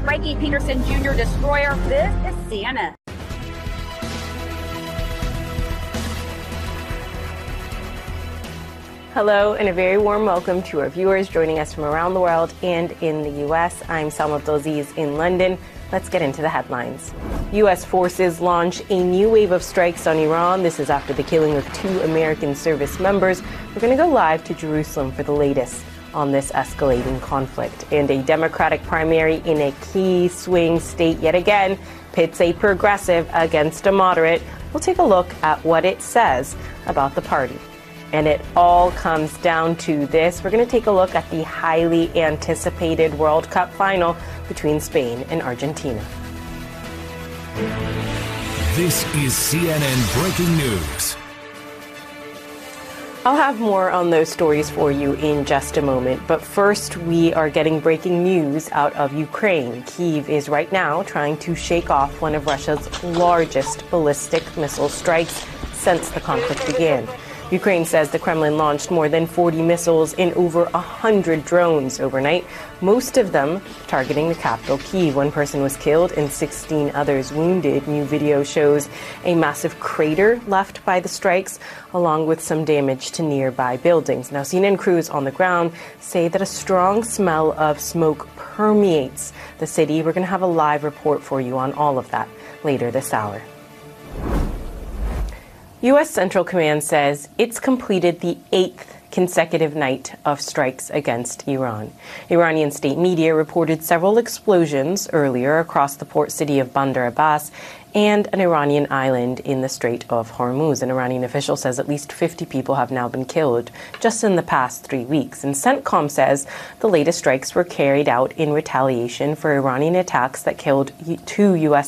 Frankie Peterson Jr. destroyer. This is CNN. Hello and a very warm welcome to our viewers joining us from around the world and in the U.S. I'm Salma Abdelaziz in London. Let's get into the headlines. U.S. forces launch a new wave of strikes on Iran. This is after the killing of 2 American service members. We're going to go live to Jerusalem for the latest on this escalating conflict. And a Democratic primary in a key swing state yet again pits a progressive against a moderate. We'll take a look at what it says about the party. And it all comes down to this. We're going to take a look at the highly anticipated World Cup final between Spain and Argentina. This is CNN Breaking News. I'll have more on those stories for you in just a moment. But first, we are getting breaking news out of Ukraine. Kyiv is right now trying to shake off one of Russia's largest ballistic missile strikes since the conflict began. Ukraine says the Kremlin launched more than 40 missiles and over 100 drones overnight, most of them targeting the capital, Kyiv. 1 person was killed and 16 others wounded. New video shows a massive crater left by the strikes, along with some damage to nearby buildings. Now, CNN crews on the ground say that a strong smell of smoke permeates the city. We're going to have a live report for you on all of that later this hour. U.S. Central Command says it's completed the 8th consecutive night of strikes against Iran. Iranian state media reported several explosions earlier across the port city of Bandar Abbas and an Iranian island in the Strait of Hormuz. An Iranian official says at least 50 people have now been killed just in the past 3 weeks. And CENTCOM says the latest strikes were carried out in retaliation for Iranian attacks that killed 2 U.S.